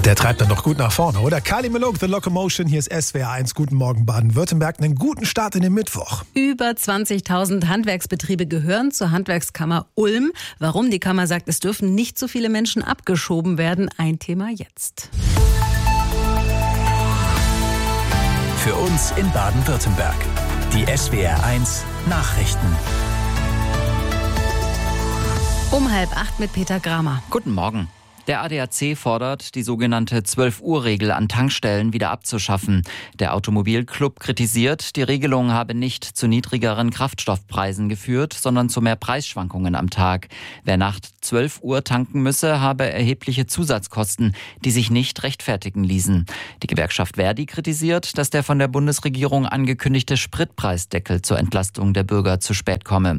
Der treibt dann doch gut nach vorne, oder? Kylie Minogue, The Locomotion, hier ist SWR 1. Guten Morgen Baden-Württemberg. Einen guten Start in den Mittwoch. Über 20.000 Handwerksbetriebe gehören zur Handwerkskammer Ulm. Warum? Die Kammer sagt, es dürfen nicht so viele Menschen abgeschoben werden. Ein Thema jetzt. Für uns in Baden-Württemberg. Die SWR 1 Nachrichten. Um 7:30 mit Peter Gramer. Guten Morgen. Der ADAC fordert, die sogenannte 12-Uhr-Regel an Tankstellen wieder abzuschaffen. Der Automobilclub kritisiert, die Regelung habe nicht zu niedrigeren Kraftstoffpreisen geführt, sondern zu mehr Preisschwankungen am Tag. Wer nach 12 Uhr tanken müsse, habe erhebliche Zusatzkosten, die sich nicht rechtfertigen ließen. Die Gewerkschaft Verdi kritisiert, dass der von der Bundesregierung angekündigte Spritpreisdeckel zur Entlastung der Bürger zu spät komme.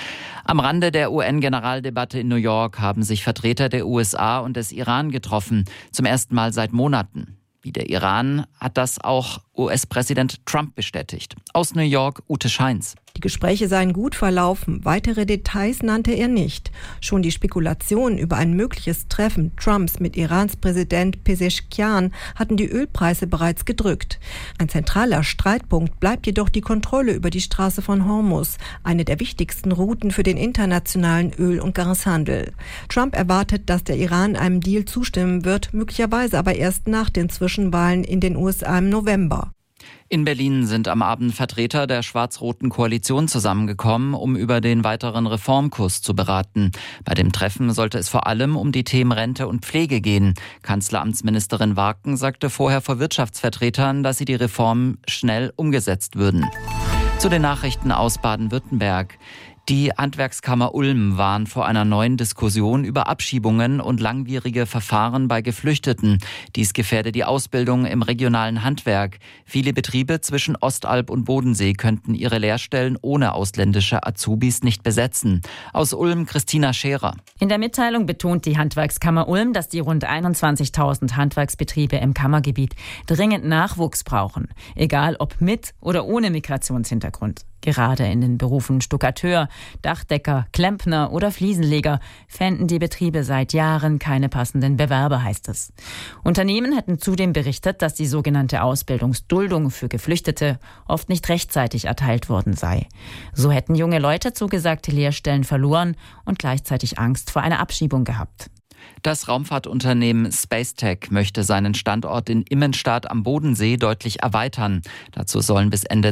Am Rande der UN-Generaldebatte in New York haben sich Vertreter der USA und des Iran getroffen, zum ersten Mal seit Monaten. Wie der Iran hat das auch US-Präsident Trump bestätigt. Aus New York, Ute Scheins. Die Gespräche seien gut verlaufen. Weitere Details nannte er nicht. Schon die Spekulationen über ein mögliches Treffen Trumps mit Irans Präsident Pezeshkian hatten die Ölpreise bereits gedrückt. Ein zentraler Streitpunkt bleibt jedoch die Kontrolle über die Straße von Hormuz, eine der wichtigsten Routen für den internationalen Öl- und Gashandel. Trump erwartet, dass der Iran einem Deal zustimmen wird, möglicherweise aber erst nach den Zwischenwahlen in den USA im November. In Berlin sind am Abend Vertreter der schwarz-roten Koalition zusammengekommen, um über den weiteren Reformkurs zu beraten. Bei dem Treffen sollte es vor allem um die Themen Rente und Pflege gehen. Kanzleramtsministerin Warken sagte vorher vor Wirtschaftsvertretern, dass sie die Reformen schnell umgesetzt würden. Zu den Nachrichten aus Baden-Württemberg. Die Handwerkskammer Ulm warnt vor einer neuen Diskussion über Abschiebungen und langwierige Verfahren bei Geflüchteten. Dies gefährde die Ausbildung im regionalen Handwerk. Viele Betriebe zwischen Ostalb und Bodensee könnten ihre Lehrstellen ohne ausländische Azubis nicht besetzen. Aus Ulm Christina Scherer. In der Mitteilung betont die Handwerkskammer Ulm, dass die rund 21.000 Handwerksbetriebe im Kammergebiet dringend Nachwuchs brauchen. Egal ob mit oder ohne Migrationshintergrund. Gerade in den Berufen Stuckateur, Dachdecker, Klempner oder Fliesenleger fänden die Betriebe seit Jahren keine passenden Bewerber, heißt es. Unternehmen hätten zudem berichtet, dass die sogenannte Ausbildungsduldung für Geflüchtete oft nicht rechtzeitig erteilt worden sei. So hätten junge Leute zugesagte Lehrstellen verloren und gleichzeitig Angst vor einer Abschiebung gehabt. Das Raumfahrtunternehmen Spacetech möchte seinen Standort in Immenstaad am Bodensee deutlich erweitern. Dazu sollen bis Ende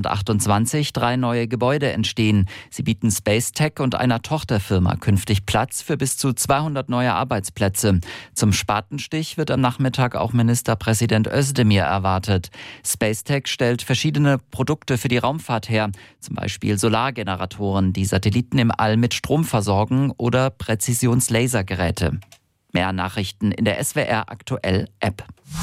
2028 3 neue Gebäude entstehen. Sie bieten Spacetech und einer Tochterfirma künftig Platz für bis zu 200 neue Arbeitsplätze. Zum Spatenstich wird am Nachmittag auch Ministerpräsident Özdemir erwartet. Spacetech stellt verschiedene Produkte für die Raumfahrt her, zum Beispiel Solargeneratoren, die Satelliten im All mit Strom versorgen oder Präzisionslasergeräte. Mehr Nachrichten in der SWR Aktuell App.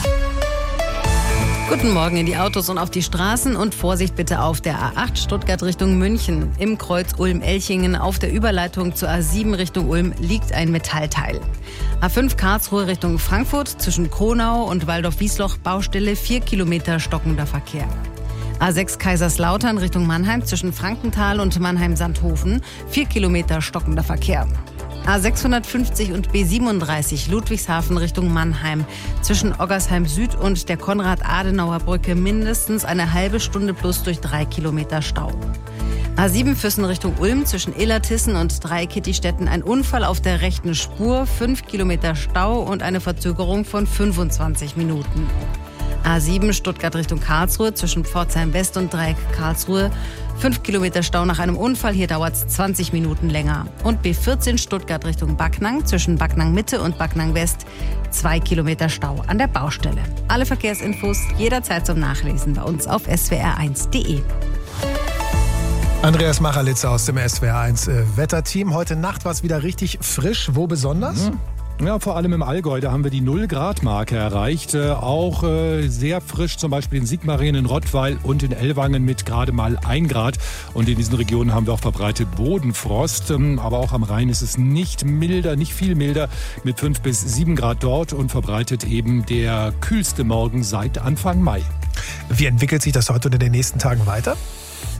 Guten Morgen in die Autos und auf die Straßen und Vorsicht bitte auf der A8 Stuttgart Richtung München. Im Kreuz Ulm-Elchingen auf der Überleitung zur A7 Richtung Ulm liegt ein Metallteil. A5 Karlsruhe Richtung Frankfurt zwischen Kronau und Waldorf-Wiesloch Baustelle 4 Kilometer stockender Verkehr. A6 Kaiserslautern Richtung Mannheim zwischen Frankenthal und Mannheim-Sandhofen 4 Kilometer stockender Verkehr. A650 und B37 Ludwigshafen Richtung Mannheim. Zwischen Oggersheim Süd und der Konrad-Adenauer-Brücke mindestens eine halbe Stunde plus durch 3 Kilometer Stau. A7 Füssen Richtung Ulm zwischen Illertissen und Dreikitti-Städten ein Unfall auf der rechten Spur, 5 Kilometer Stau und eine Verzögerung von 25 Minuten. A7 Stuttgart Richtung Karlsruhe zwischen Pforzheim West und Dreieck Karlsruhe. 5 Kilometer Stau nach einem Unfall, hier dauert es 20 Minuten länger. Und B14 Stuttgart Richtung Backnang zwischen Backnang Mitte und Backnang West 2 Kilometer Stau an der Baustelle. Alle Verkehrsinfos jederzeit zum Nachlesen bei uns auf swr1.de. Andreas Machalitzer aus dem SWR1 Wetterteam. Heute Nacht war es wieder richtig frisch. Wo besonders? Ja, vor allem im Allgäu, da haben wir die 0-Grad-Marke erreicht. Auch sehr frisch, zum Beispiel in Sigmaringen, in Rottweil und in Ellwangen mit gerade mal 1 Grad. Und in diesen Regionen haben wir auch verbreitet Bodenfrost. Aber auch am Rhein ist es nicht milder, nicht viel milder, mit 5 bis 7 Grad dort und verbreitet eben der kühlste Morgen seit Anfang Mai. Wie entwickelt sich das heute in den nächsten Tagen weiter?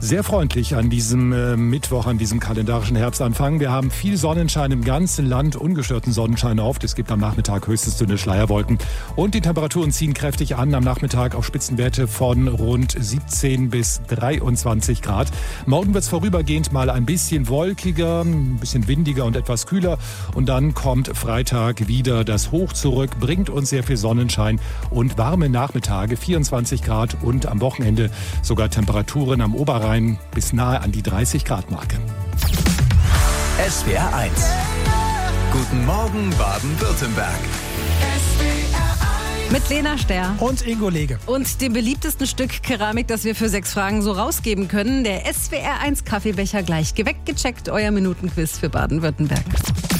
Sehr freundlich an diesem Mittwoch, an diesem kalendarischen Herbstanfang. Wir haben viel Sonnenschein im ganzen Land, ungestörten Sonnenschein oft. Es gibt am Nachmittag höchstens dünne Schleierwolken. Und die Temperaturen ziehen kräftig an. Am Nachmittag auf Spitzenwerte von rund 17 bis 23 Grad. Morgen wird es vorübergehend mal ein bisschen wolkiger, ein bisschen windiger und etwas kühler. Und dann kommt Freitag wieder das Hoch zurück, bringt uns sehr viel Sonnenschein und warme Nachmittage, 24 Grad und am Wochenende sogar Temperaturen am Oberrhein bis nahe an die 30 Grad Marke. SWR 1. Guten Morgen Baden-Württemberg. Mit Lena Sterr und Ingo Lege. und dem beliebtesten Stück Keramik, das wir für 6 Fragen so rausgeben können. Der SWR 1 Kaffeebecher gleich geweckt, gecheckt. Euer Minutenquiz für Baden-Württemberg.